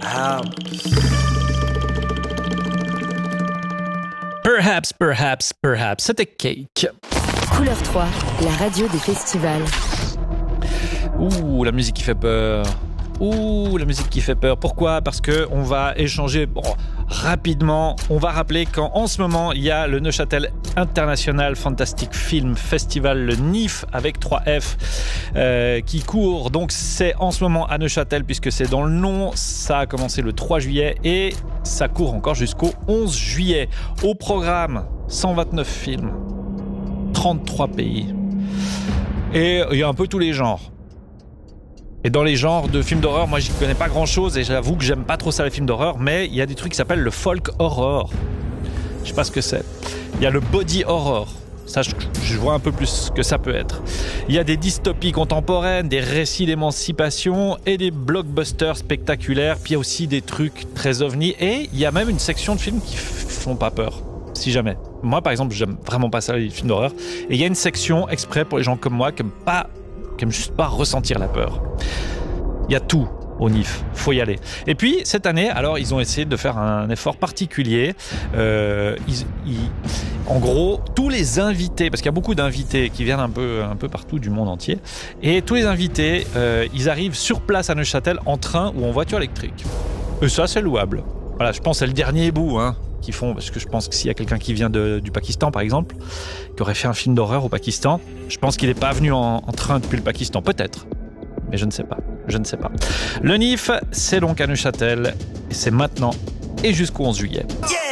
Perhaps, c'était Cake. Couleur 3, la radio des festivals. Ouh, la musique qui fait peur. Pourquoi ? Parce que on va échanger rapidement. On va rappeler qu'en ce moment, il y a le Neuchâtel International Fantastic Film Festival, le NIF avec 3F, qui court. Donc c'est en ce moment à Neuchâtel puisque c'est dans le nom. Ça a commencé le 3 juillet et ça court encore jusqu'au 11 juillet. Au programme, 129 films, 33 pays. Et il y a un peu tous les genres. Et dans les genres de films d'horreur, moi j'y connais pas grand chose et j'avoue que j'aime pas trop ça les films d'horreur, mais il y a des trucs qui s'appellent le folk horror. Je sais pas ce que c'est. Il y a le body horror. Ça, je vois un peu plus ce que ça peut être. Il y a des dystopies contemporaines, des récits d'émancipation et des blockbusters spectaculaires. Puis il y a aussi des trucs très ovnis. Et il y a même une section de films qui font pas peur, si jamais. Moi, par exemple, j'aime vraiment pas ça, les films d'horreur. Et il y a une section exprès pour les gens comme moi qui aiment juste pas ressentir la peur. Il y a tout au NIF, faut y aller. Et puis cette année, alors ils ont essayé de faire un effort particulier. En gros, tous les invités, parce qu'il y a beaucoup d'invités qui viennent un peu partout du monde entier, et tous les invités, ils arrivent sur place à Neuchâtel en train ou en voiture électrique. Et ça, c'est louable. Voilà, je pense que c'est le dernier bout, qu'ils font, parce que je pense que s'il y a quelqu'un qui vient du Pakistan, par exemple, qui aurait fait un film d'horreur au Pakistan, je pense qu'il n'est pas venu en train depuis le Pakistan, peut-être. Mais je ne sais pas. Le NIF, c'est donc à Neuchâtel, et c'est maintenant et jusqu'au 11 juillet. Yeah!